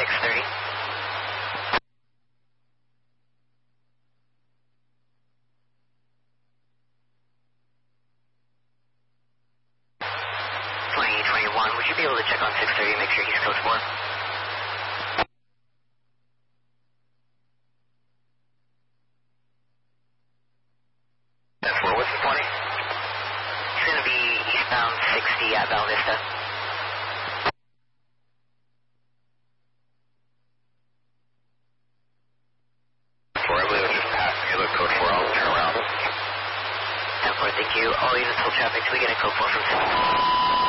630. Would you be able to check on 630 and make sure he's code 4? That's 4, what's the 20? He's going to be eastbound 60 at Val Vista. 4, I believe it's just past me. Look, code 4, I'll turn around. 10-4, thank you. All units, hold traffic till we get a code 4 from 6.